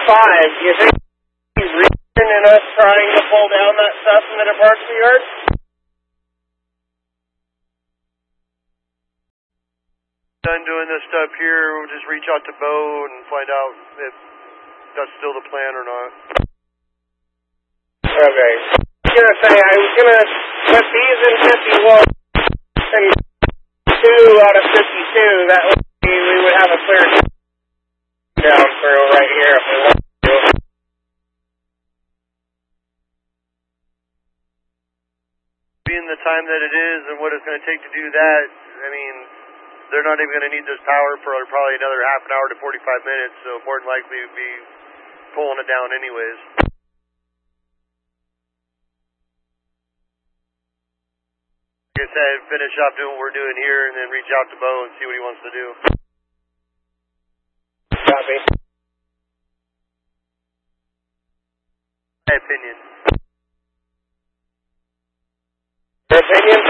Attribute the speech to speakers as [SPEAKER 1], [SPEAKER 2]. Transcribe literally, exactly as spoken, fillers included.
[SPEAKER 1] five. Do you think he's reason in us trying to pull down that stuff in the departure yard?
[SPEAKER 2] Done doing this stuff here, we'll just reach out to Bo and find out if that's still the plan or not.
[SPEAKER 1] Okay. I was gonna say, I was gonna put these in fifty-one and two out of fifty-two. That way we would have a clear down through right here if we want to.
[SPEAKER 2] Being the time that it is and what it's going to take to do that, I mean, they're not even going to need this power for probably another half an hour to forty-five minutes, so more than likely we'd be pulling it down anyways. Like I said, finish up doing what we're doing here and then reach out to Bo and see what he wants to do.
[SPEAKER 1] Copy.
[SPEAKER 2] My opinion.
[SPEAKER 1] Your opinion?